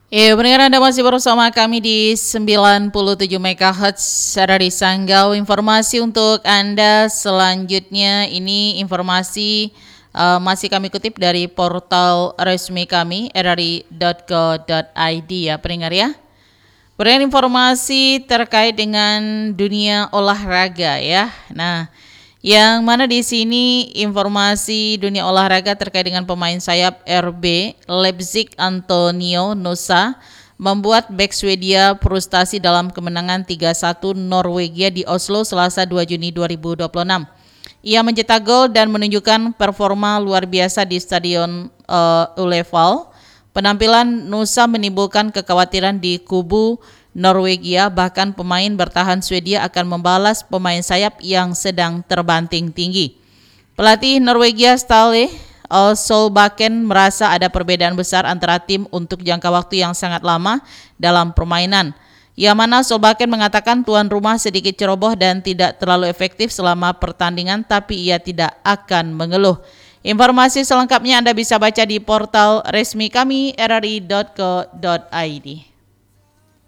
Pendengar Anda masih bersama kami di 97 MHz dari Sanggau. Informasi untuk Anda selanjutnya ini informasi masih kami kutip dari portal resmi kami rri.co.id ya pendengar ya. Berikan informasi terkait dengan dunia olahraga ya. Nah, yang mana di sini informasi dunia olahraga terkait dengan pemain sayap RB Leipzig Antonio Nusa membuat bek Swedia frustasi dalam kemenangan 3-1 Norwegia di Oslo Selasa 2 Juni 2026. Ia mencetak gol dan menunjukkan performa luar biasa di Stadion Ullevål. Penampilan Nusa menimbulkan kekhawatiran di kubu Norwegia, bahkan pemain bertahan Swedia akan membalas pemain sayap yang sedang terbanting tinggi. Pelatih Norwegia Ståle Solbakken merasa ada perbedaan besar antara tim untuk jangka waktu yang sangat lama dalam permainan. Yang mana Solbakken mengatakan tuan rumah sedikit ceroboh dan tidak terlalu efektif selama pertandingan, tapi ia tidak akan mengeluh. Informasi selengkapnya Anda bisa baca di portal resmi kami rri.co.id.